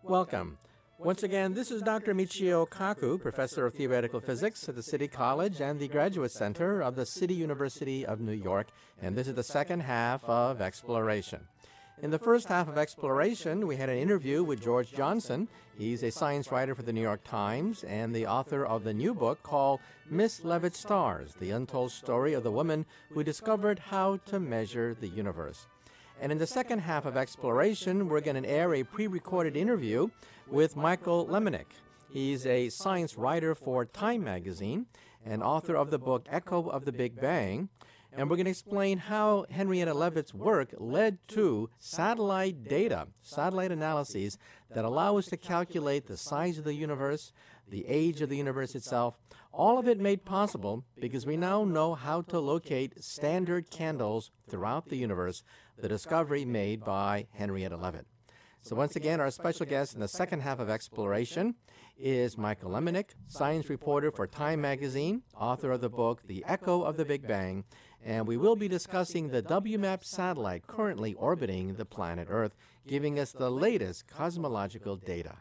Welcome. Once again, this is Dr. Michio Kaku, Professor of Theoretical Physics at the City College and the Graduate Center of the City University of New York, and this is the second half of Exploration. In the first half of Exploration, we had an interview with George Johnson. He's a science writer for the New York Times and the author of the new book called Miss Leavitt Stars, the untold story of the woman who discovered how to measure the universe. And in the second half of Exploration, we're going to air a pre-recorded interview with Michael Lemonick. He's a science writer for Time magazine and author of the book Echo of the Big Bang. And we're going to explain how Henrietta Leavitt's work led to satellite data, satellite analyses that allow us to calculate the size of the universe, the age of the universe itself, all of it made possible because we now know how to locate standard candles throughout the universe, the discovery made by Henrietta Leavitt. So once again, our special guest in the second half of Exploration is Michael Lemonick, science reporter for Time magazine, author of the book The Echo of the Big Bang, and we will be discussing the WMAP satellite currently orbiting the planet Earth, giving us the latest cosmological data.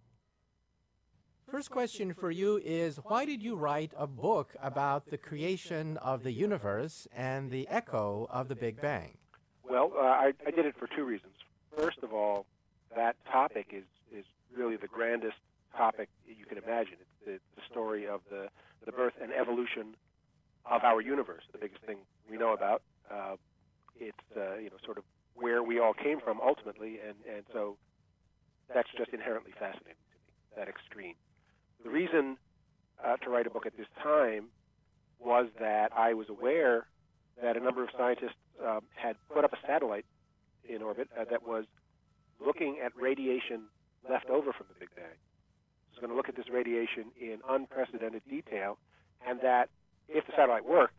First question for you is, why did you write a book about the creation of the universe and the echo of the Big Bang? Well, I did it for two reasons. First of all, that topic is really the grandest topic you can imagine. It's the story of the birth and evolution of our universe, the biggest thing we know about. It's sort of where we all came from ultimately, and so that's just inherently fascinating to me, that extreme. The reason to write a book at this time was that I was aware that a number of scientists had put up a satellite in orbit that was looking at radiation left over from the Big Bang. It was going to look at this radiation in unprecedented detail, and that if the satellite worked,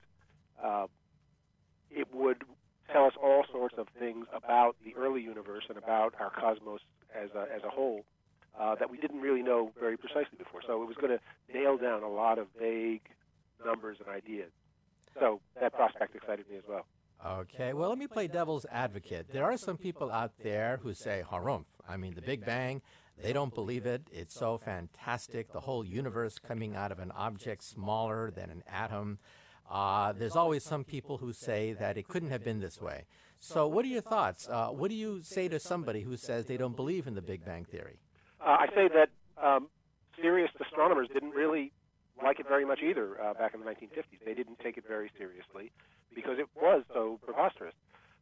it would tell us all sorts of things about the early universe and about our cosmos as a whole that we didn't really know very precisely before. So it was going to nail down a lot of vague numbers and ideas. So that prospect excited me as well. Okay, well, let me play devil's advocate. There are some people out there who say, harumph, I mean, the Big Bang, they don't believe it. It's so fantastic, the whole universe coming out of an object smaller than an atom. There's always some people who say that it couldn't have been this way. So what are your thoughts? What do you say to somebody who says they don't believe in the Big Bang theory? I say that serious astronomers didn't really like it very much either back in the 1950s. They didn't take it very seriously because it was so preposterous.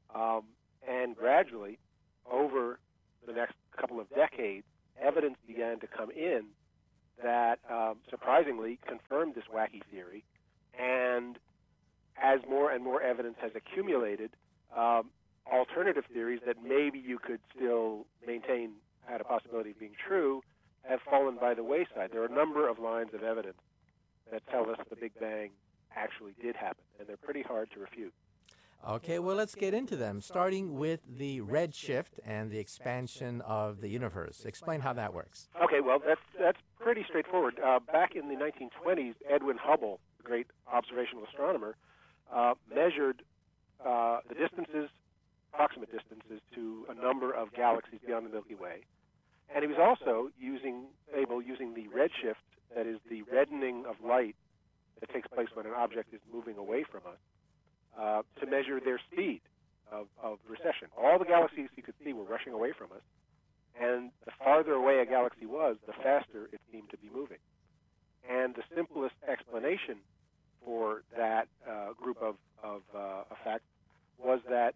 And gradually, over the next couple of decades, evidence began to come in that surprisingly confirmed this wacky theory. And as more and more evidence has accumulated, alternative theories that maybe you could still maintain had a possibility of being true have fallen by the wayside. There are a number of lines of evidence that tell us the Big Bang actually did happen, and they're pretty hard to refute. Okay, well, let's get into them, starting with the redshift and the expansion of the universe. Explain how that works. Okay, well, that's pretty straightforward. Back in the 1920s, Edwin Hubble, the great observational astronomer, measured the distances, approximate distances, to a number of galaxies beyond the Milky Way. And he was also using the redshift, that is the reddening of light that takes place when an object is moving away from us, to measure their speed of recession. All the galaxies you could see were rushing away from us, and the farther away a galaxy was, the faster it seemed to be moving. And the simplest explanation for that group of effects was that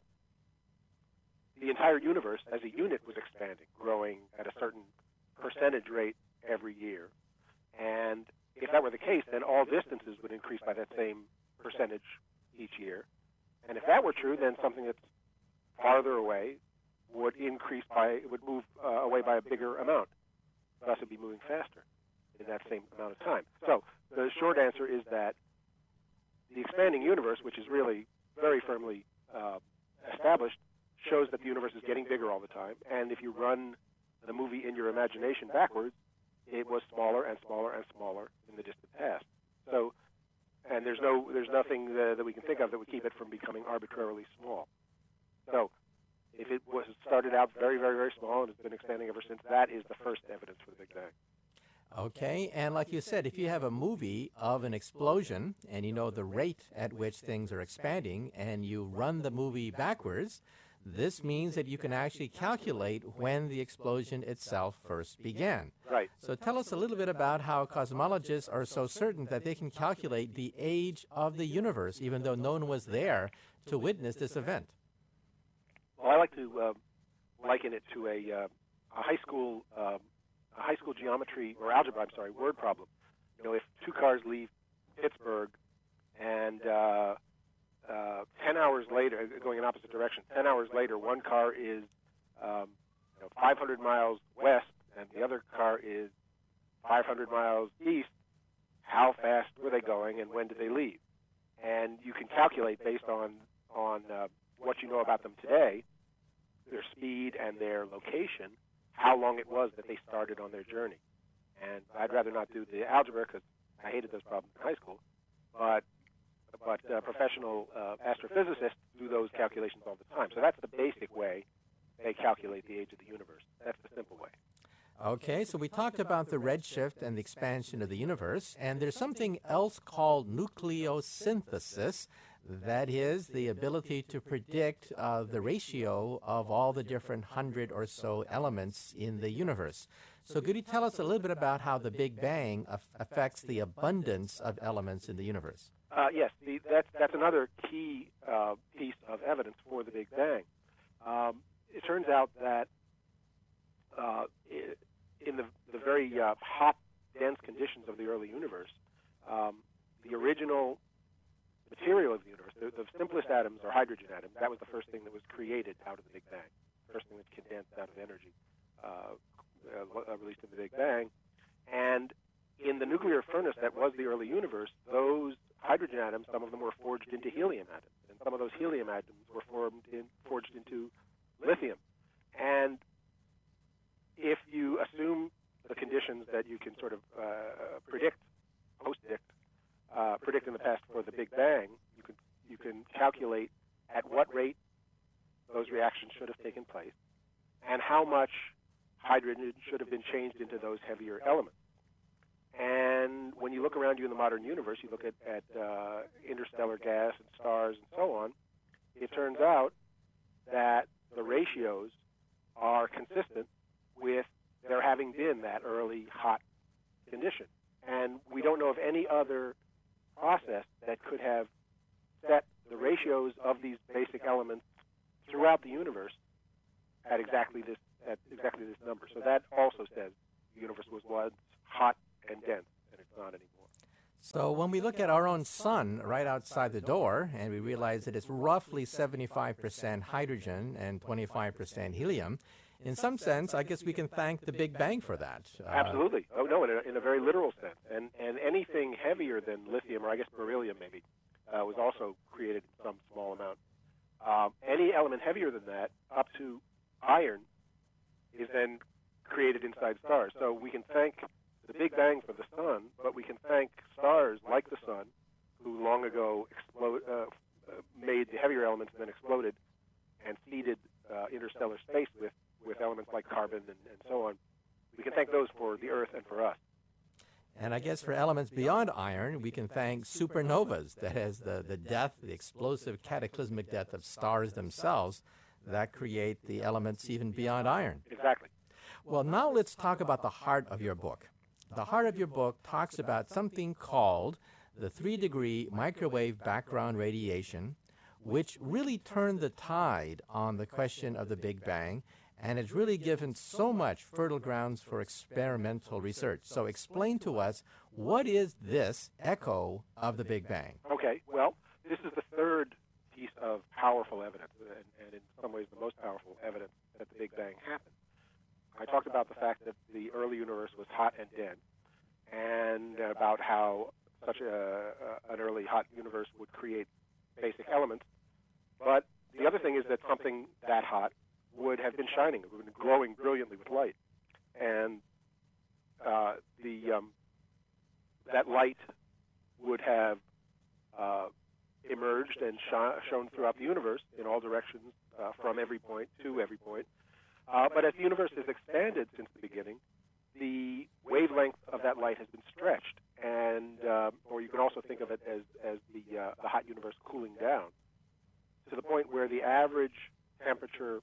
the entire universe as a unit was expanding, growing at a certain percentage rate every year. And if that were the case, then all distances would increase by that same percentage each year. And if that were true, then something that's farther away would move away by a bigger amount. Thus, it would be moving faster in that same amount of time. So the short answer is that the expanding universe, which is really very firmly established, shows that the universe is getting bigger all the time. And if you run the movie in your imagination backwards, it was smaller and smaller and smaller in the distant past. So, and there's nothing that we can think of that would keep it from becoming arbitrarily small. So, If it was started out very, very, very small and has been expanding ever since, that is the first evidence for the Big Bang. Okay, and like you said, if you have a movie of an explosion and you know the rate at which things are expanding and you run the movie backwards, this means that you can actually calculate when the explosion itself first began. Right. So tell us a little bit about how cosmologists are so certain that they can calculate the age of the universe, even though no one was there to witness this event. Well, I like to liken it to a high school geometry or algebra, word problem. You know, if two cars leave Pittsburgh and 10 hours later, going in opposite direction, 10 hours later, one car is 500 miles west and the other car is 500 miles east, how fast were they going and when did they leave? And you can calculate based on what you know about them today, their speed and their location, how long it was that they started on their journey. And I'd rather not do the algebra because I hated those problems in high school, but professional astrophysicists do those calculations all the time. So that's the basic way they calculate the age of the universe. That's the simple way. Okay, so we talked about the redshift and the expansion of the universe, and there's something else called nucleosynthesis. That is the ability to predict the ratio of all the different 100 or so elements in the universe. So could you tell us a little bit about how the Big Bang affects the abundance of elements in the universe? Yes, that's another key piece of evidence for the Big Bang. It turns out that in the very hot, dense conditions of the early universe, the original material of the universe, the simplest atoms are hydrogen atoms. That was the first thing that was created out of the Big Bang, first thing that condensed out of energy, released in the Big Bang. And in the nuclear furnace that was the early universe, those hydrogen atoms, some of them were forged into helium atoms, and some of those helium atoms were forged into lithium. And if you assume the conditions that you can sort of predict in the past for the Big Bang, you can calculate at what rate those reactions should have taken place and how much hydrogen should have been changed into those heavier elements. And when you look around you in the modern universe, you look at interstellar gas and stars and so on, it turns out that the ratios are consistent with there having been that early hot condition. And we don't know of any other process that could have set the ratios of these basic elements throughout the universe at exactly this number. So that also says the universe was once hot and dense, and it's not anymore. So when we look at our own sun right outside the door, and we realize that it's roughly 75% hydrogen and 25% helium, in some sense, I guess we can thank the Big Bang for that. Absolutely. Oh, no, in a very literal sense. And anything heavier than lithium, or I guess beryllium maybe, was also created in some small amount. Any element heavier than that, up to iron, is then created inside stars. So we can thank the Big Bang for the sun, but we can thank stars like the sun, who long ago made the heavier elements and then exploded and seeded interstellar space with elements like carbon and so on. We can thank those for the Earth and for us. And I guess for elements beyond iron, we can thank supernovas, that is the death, the explosive cataclysmic death of stars themselves that create the elements even beyond iron. Exactly. Well, now let's talk about the heart of your book. The heart of your book talks about something called the 3-degree microwave background radiation, which really turned the tide on the question of the Big Bang, and it's really given so much fertile grounds for experimental research. So explain to us, what is this echo of the Big Bang? Okay, well, this is the third piece of powerful evidence, and in some ways the most powerful evidence that the Big Bang happened. I talked about the fact that the early universe was hot and dense, and about how such an early hot universe would create basic elements. But the other thing is that something that hot would have been shining, it would have been glowing brilliantly with light. And that light would have emerged and shone throughout the universe in all directions from every point to every point. But as the universe has expanded since the beginning, the wavelength of that light has been stretched, and or you can also think of it as the hot universe cooling down to the point where the average temperature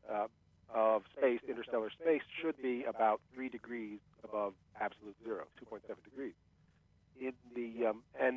of space, interstellar space, should be about 3 degrees above absolute zero, 2.7 degrees. In the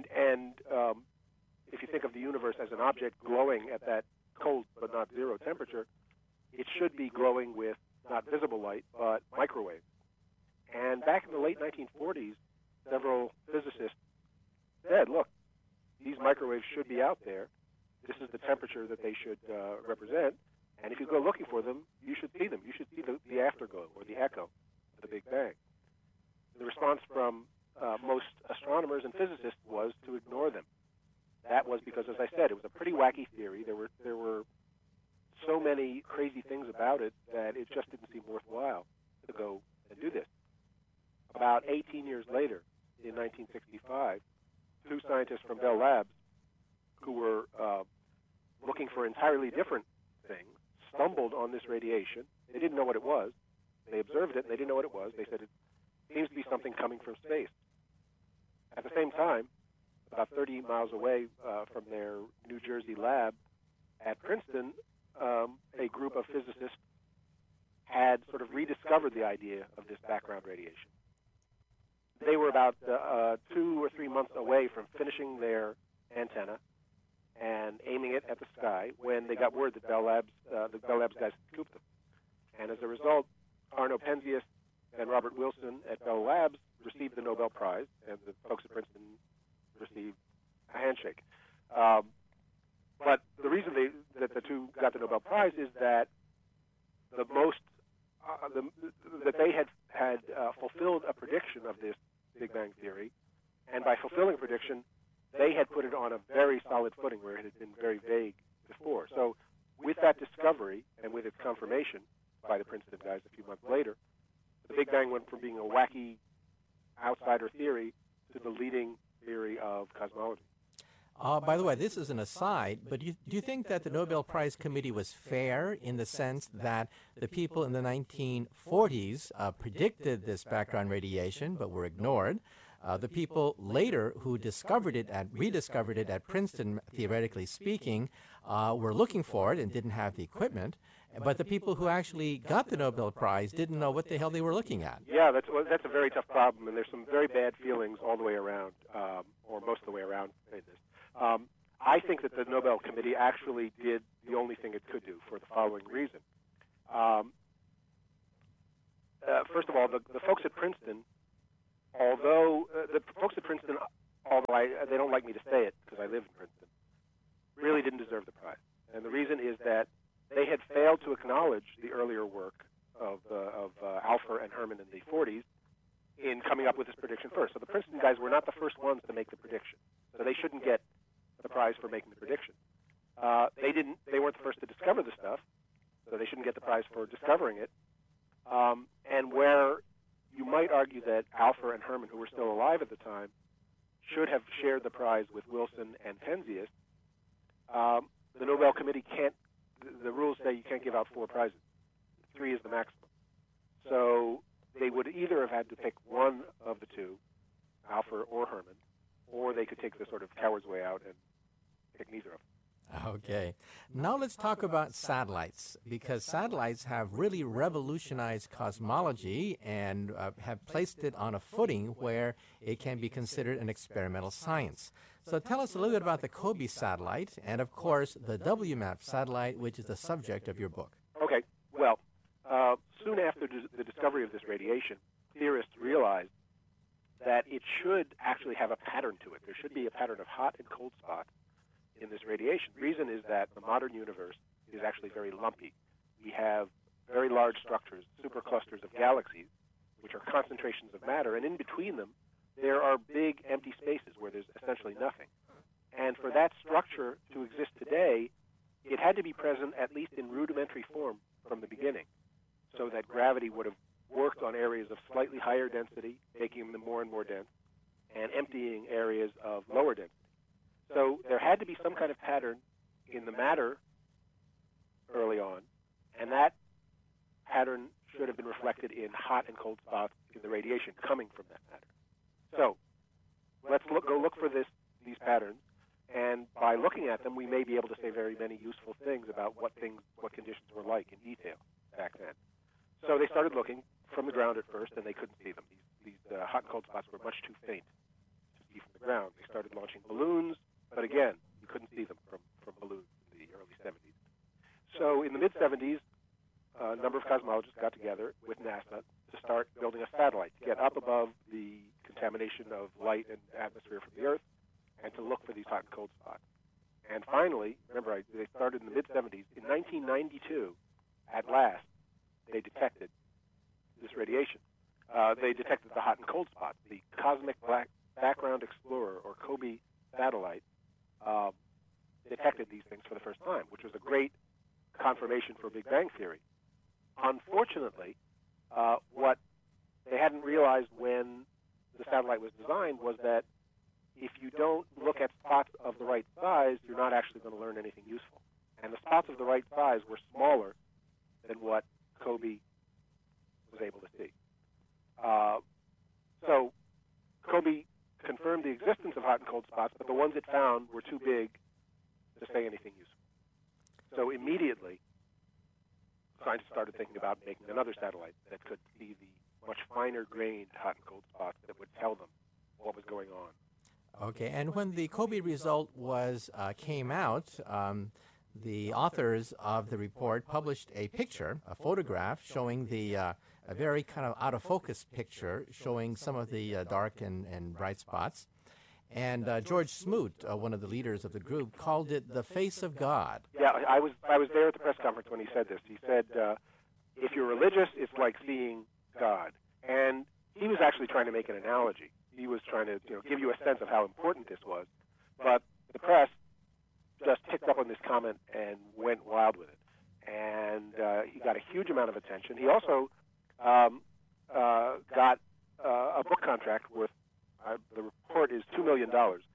if you think of the universe as an object glowing at that cold but not zero temperature, it should be glowing with not visible light but microwaves. And back in the late 1940s, several physicists said, look, these microwaves should be out there. This is the temperature that they should represent. And if you go looking for them, you should see them. You should see the afterglow or the echo of the Big Bang. The response from most astronomers and physicists was to ignore them. That was because, as I said, it was a pretty wacky theory. There were so many crazy things about it that it just didn't seem worthwhile to go and do this. About 18 years later, in 1965, two scientists from Bell Labs, who were looking for entirely different things, stumbled on this radiation. They didn't know what it was. They observed it, and they didn't know what it was. They said, it seems to be something coming from space. At the same time, about 30 miles away from their New Jersey lab at Princeton, a group of physicists had sort of rediscovered the idea of this background radiation. They were about 2 or 3 months away from finishing their antenna and aiming it at the sky when they got word that the Bell Labs guys scooped them. And as a result, Arno Penzias and Robert Wilson at Bell Labs received the Nobel Prize, and the folks at Princeton received a handshake. But the reason that the two got the Nobel Prize is that that they had fulfilled a prediction of this Big Bang theory, and by fulfilling a prediction, they had put it on a very solid footing where it had been very vague before. So with that discovery and with its confirmation by the Princeton guys a few months later, the Big Bang went from being a wacky outsider theory to the leading theory of cosmology. By the way, this is an aside, but do you think that the Nobel Prize Committee was fair in the sense that the people in the 1940s predicted this background radiation but were ignored? The people later who rediscovered it at Princeton, theoretically speaking, were looking for it and didn't have the equipment. But the people who actually got the Nobel Prize didn't know what the hell they were looking at. Yeah, that's a very tough problem, and there's some very bad feelings all the way around, or most of the way around. I think that the Nobel Committee actually did the only thing it could do for the following reason. First of all, the folks at Princeton, although they don't like me to say it because I live in Princeton, really didn't deserve the prize. And the reason is that they had failed to acknowledge the earlier work of Alpher and Herman in the 40s in coming up with this prediction first. So the Princeton guys were not the first ones to make the prediction. So they shouldn't get the prize for making the prediction. They weren't the first to discover the stuff, so they shouldn't get the prize for discovering it. And where you might argue that Alpher and Herman, who were still alive at the time, should have shared the prize with Wilson and Penzias, the Nobel Committee can't. The rules say you can't give out 4 prizes. 3 is the maximum. So they would either have had to pick one of the two, Alpher or Herman, or they could take the sort of coward's way out and pick neither of them. Okay. Now let's talk about satellites, because satellites have really revolutionized cosmology and have placed it on a footing where it can be considered an experimental science. So tell us a little bit about the COBE satellite and, of course, the WMAP satellite, which is the subject of your book. Okay. Well, soon after the discovery of this radiation, theorists realized that it should actually have a pattern to it. There should be a pattern of hot and cold spots in this radiation. The reason is that the modern universe is actually very lumpy. We have very large structures, superclusters of galaxies, which are concentrations of matter, and in between them, there are big empty spaces where there's essentially nothing. And for that structure to exist today, it had to be present at least in rudimentary form from the beginning, so that gravity would have worked on areas of slightly higher density, making them more and more dense, and emptying areas of lower density. So there had to be some kind of pattern in the matter early on, and that pattern should have been reflected in hot and cold spots in the radiation coming from that pattern. So let's go look for these patterns, and by looking at them, we may be able to say very many useful things about what conditions were like in detail back then. So they started looking from the ground at first, and they couldn't see them. These hot and cold spots were much too faint to see from the ground. They started launching balloons, but again, you couldn't see them from balloons in the early 70s. So in the mid-70s, a number of cosmologists got together with NASA to start building a satellite to get up above the contamination of light and atmosphere from the Earth and to look for these hot and cold spots. And finally, remember, they started in the mid-70s. In 1992, at last, they detected this radiation. They detected the hot and cold spots. The Cosmic Background Explorer, or COBE satellite, detected these things for the first time, which was a great confirmation for Big Bang Theory. Unfortunately, what they hadn't realized when the satellite was designed was that if you don't look at spots of the right size, you're not actually going to learn anything useful. And the spots of the right size were smaller than what COBE was able to see. So COBE confirmed the existence of hot and cold spots, but the ones it found were too big to say anything useful. So immediately, scientists started thinking about making another satellite that could see the much finer-grained hot and cold spots that would tell them what was going on. Okay, and when the COBE result came out, the authors of the report published a picture, a photograph, showing a very kind of out-of-focus picture showing some of the dark and bright spots. And George Smoot, one of the leaders of the group, called it the face of God. Yeah, I was there at the press conference when he said this. He said, if you're religious, it's like seeing God. And he was actually trying to make an analogy. He was trying to give you a sense of how important this was. But the press just picked up on this comment and went wild with it. And he got a huge amount of attention. He also got a book contract worth, the report is $2 million.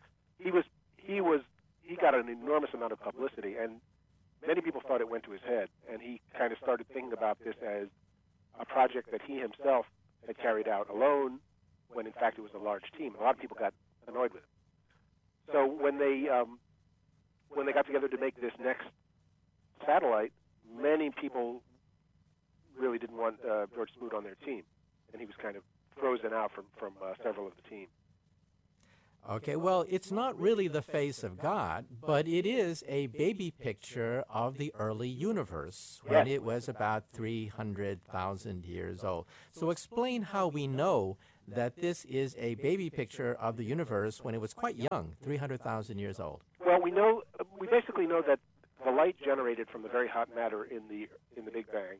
He got an enormous amount of publicity, and many people thought it went to his head. And he kind of started thinking about this as a project that he himself had carried out alone, when in fact it was a large team. A lot of people got annoyed with it. So when they got together to make this next satellite, many people really didn't want George Smoot on their team, and he was kind of frozen out from several of the team. Okay, well, it's not really the face of God, but it is a baby picture of the early universe when it was about 300,000 years old. So explain how we know that this is a baby picture of the universe when it was quite young, 300,000 years old. Well, we basically know that the light generated from the very hot matter in the Big Bang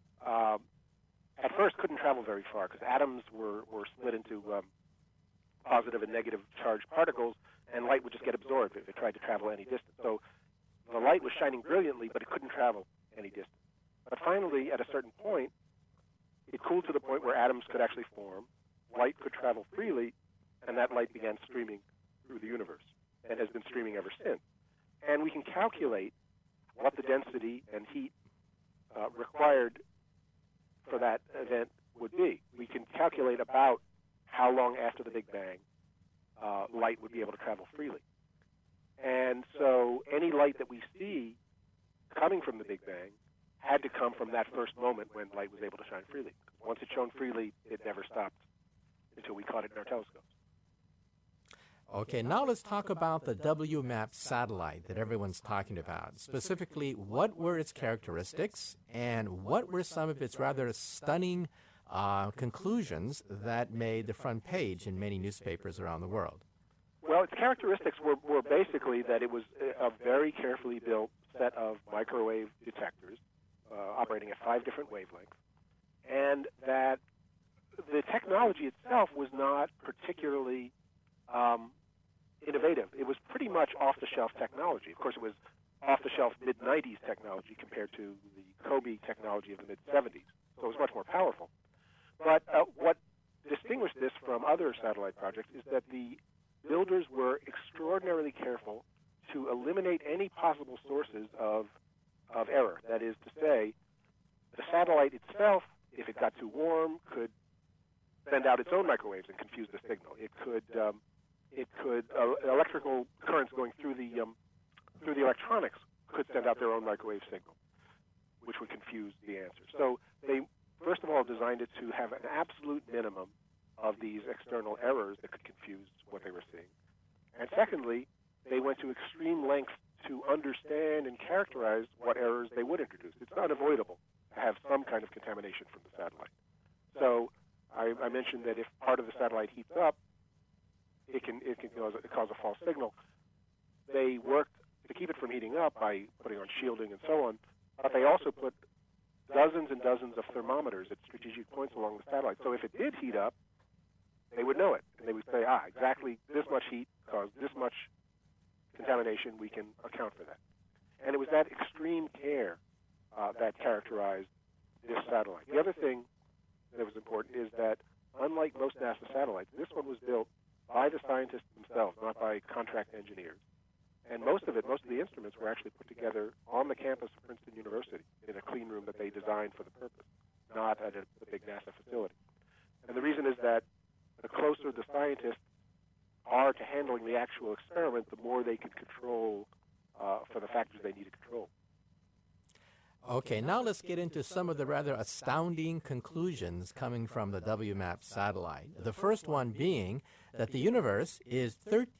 at first couldn't travel very far because atoms were split into positive and negative charged particles, and light would just get absorbed if it tried to travel any distance. So the light was shining brilliantly, but it couldn't travel any distance. But finally, at a certain point, it cooled to the point where atoms could actually form, light could travel freely, and that light began streaming through the universe and has been streaming ever since. And we can calculate what the density and heat required for that event would be. We can calculate about how long after the Big Bang light would be able to travel freely. And so any light that we see coming from the Big Bang had to come from that first moment when light was able to shine freely. Once it shone freely, it never stopped until we caught it in our telescopes. Okay, now let's talk about the WMAP satellite that everyone's talking about. Specifically, what were its characteristics and what were some of its rather stunning conclusions that made the front page in many newspapers around the world? Well, its characteristics were basically that it was a very carefully built set of microwave detectors operating at 5 different wavelengths, and that the technology itself was not particularly innovative. It was pretty much off-the-shelf technology. Of course, it was off-the-shelf mid-90s technology compared to the COBE technology of the mid-70s, so it was much more powerful. But what distinguished this from other satellite projects is that the builders were extraordinarily careful to eliminate any possible sources of of error. That is to say, the satellite itself, if it got too warm, could send out its own microwaves and confuse the signal. It could electrical currents going through the electronics could send out their own microwave signal, which would confuse the answer. So they first of all designed it to have an absolute minimum of these external errors that could confuse what they were seeing. And secondly, they went to extreme lengths to understand and characterize what errors they would introduce. It's unavoidable to have some kind of contamination from the satellite. So I mentioned that if part of the satellite heats up, it can cause a false signal. They worked to keep it from heating up by putting on shielding and so on, but they also put dozens and dozens of thermometers at strategic points along the satellite. So if it did heat up, they would know it, and they would say, exactly this much heat caused this much contamination, we can account for that. And it was that extreme care that characterized this satellite. The other thing that was important is that, unlike most NASA satellites, this one was built by the scientists themselves, not by contract engineers. And most of the instruments were actually put together on the campus of Princeton University in a clean room that they designed for the purpose, not at a big NASA facility. And the reason is that the closer the scientists are to handling the actual experiment, the more they can control for the factors they need to control. Okay, now let's get into some of the rather astounding conclusions coming from the WMAP satellite. The first one being that the universe is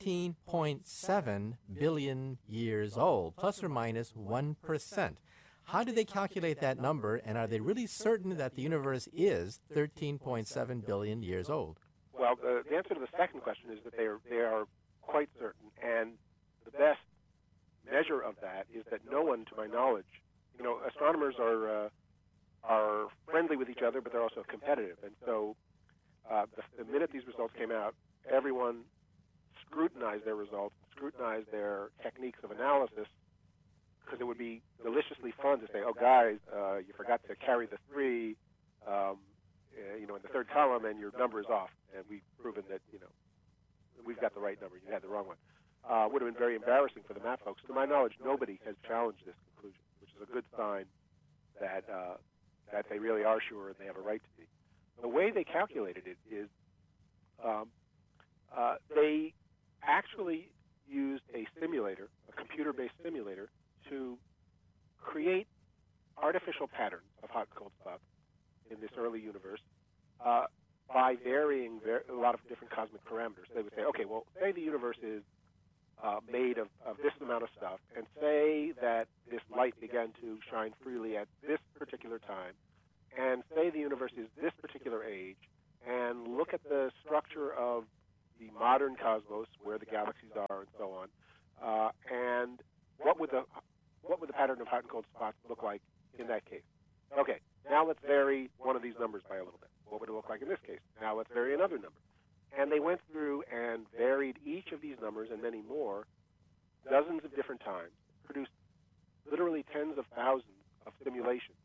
13.7 billion years old, plus or minus 1%. How do they calculate that number, and are they really certain that the universe is 13.7 billion years old? Well, the answer to the second question is that they are quite certain, and the best measure of that is that no one, to my knowledge, astronomers are friendly with each other, but they're also competitive. And so the minute these results came out, everyone scrutinized their results, scrutinized their techniques of analysis, because it would be deliciously fun to say, guys, you forgot to carry the 3, in the third column, and your number is off. And we've proven that, we've got the right number. You had the wrong one. Would have been very embarrassing for the MAP folks. To my knowledge, nobody has challenged this conclusion, which is a good sign that they really are sure and they have a right to be. The way they calculated it is they actually used a simulator, a computer-based simulator, to create artificial patterns of hot and cold spots in this early universe by varying a lot of different cosmic parameters. They would say, say the universe is made of this amount of stuff, and say that this light began to shine freely at this particular time, and say the universe is this particular age, and look at the structure of the modern cosmos, where the galaxies are, and so on, and what would the pattern of hot and cold spots look like in that case? Okay, now let's vary one of these numbers by a little bit. What would it look like in this case? Now let's vary another number. And they went through and varied each of these numbers and many more dozens of different times, produced literally tens of thousands of simulations.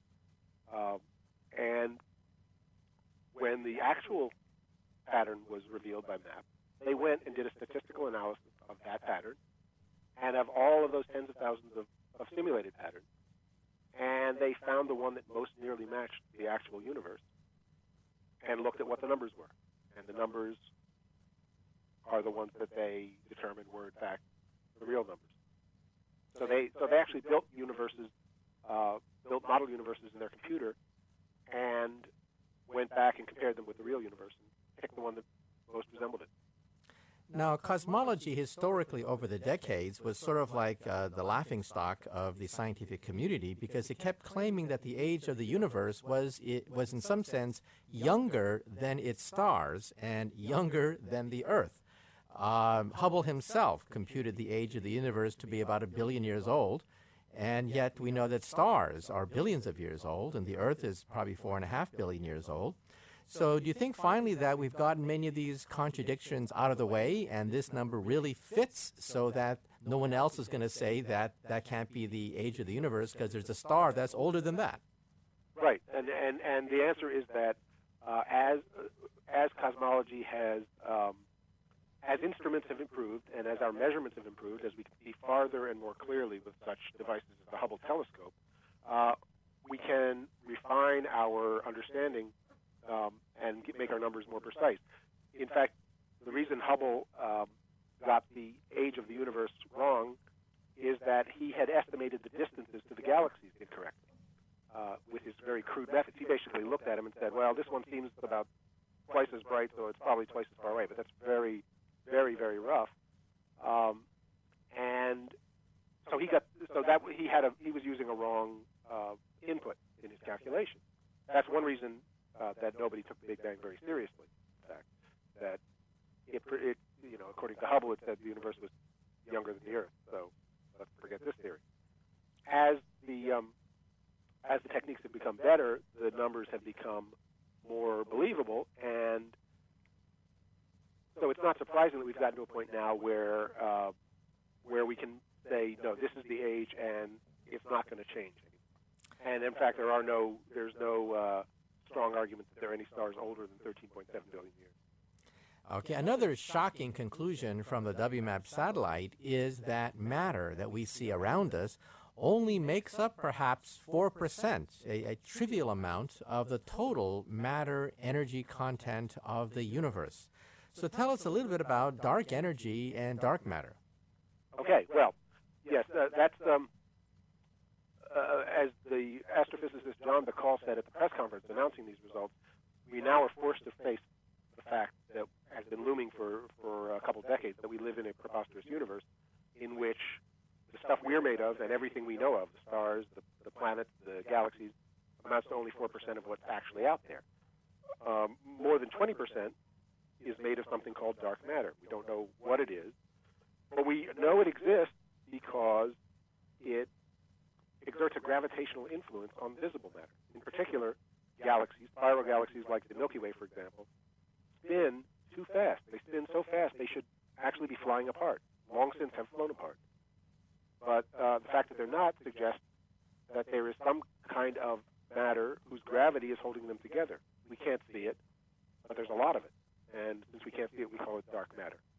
And when the actual pattern was revealed by MAP, they went and did a statistical analysis of that pattern and of all of those tens of thousands of simulated patterns. And they found the one that most nearly matched the actual universe and looked at what the numbers were. And the numbers are the ones that they determined were, in fact, the real numbers. So they actually built model universes in their computer and went back and compared them with the real universe and picked the one that most resembled it. Now, cosmology historically over the decades was sort of like the laughingstock of the scientific community, because it kept claiming that the age of the universe was in some sense younger than its stars and younger than the Earth. Hubble himself computed the age of the universe to be about 1 billion years old, and yet we know that stars are billions of years old, and the Earth is probably 4.5 billion years old. So do you think finally that we've gotten many of these contradictions out of the way, and this number really fits so that no one else is going to say that that can't be the age of the universe because there's a star that's older than that? Right, and the answer is that as cosmology has, as instruments have improved and as our measurements have improved, as we can see farther and more clearly with such devices as the Hubble telescope, and make our numbers more precise. In fact, the reason Hubble got the age of the universe wrong is that he had estimated the distances to the galaxies incorrectly with his very crude methods. He basically looked at them and said, well, this one seems about twice as bright, so it's probably twice as far away, but that's very, very, very rough. And so he was using a wrong input in his calculation. That's one reason that nobody took the Big Bang very seriously. In fact, that it according to Hubble, it said the universe was younger than the Earth. So let's forget this theory. As the techniques have become better, the numbers have become more believable, and so it's not surprising that we've gotten to a point now where we can say, no, this is the age, and it's not going to change. And in fact, there's no strong argument that there are any stars older than 13.7 billion years. Okay, another shocking conclusion from the WMAP satellite is that matter that we see around us only makes up perhaps 4%, a trivial amount of the total matter energy content of the universe. So tell us a little bit about dark energy and dark matter. Okay, well, yes, that's as the astrophysicist John Bacall said at the press conference announcing these results, we now are forced to face the fact that has been looming for a couple decades, that we live in a preposterous universe in which the stuff we're made of and everything we know of, the stars, the planets, the galaxies, amounts to only 4% of what's actually out there. More than 20% is made of something called dark matter. We don't know what it is, but we know it exists because it exerts a gravitational influence on visible matter. In particular, galaxies, spiral galaxies like the Milky Way, for example, spin too fast. They spin so fast they should actually be flying apart. Long since have flown apart. But the fact that they're not suggests that there is some kind of matter whose gravity is holding them together. We can't see it, but there's a lot of it. And since we can't see it, we call it dark matter.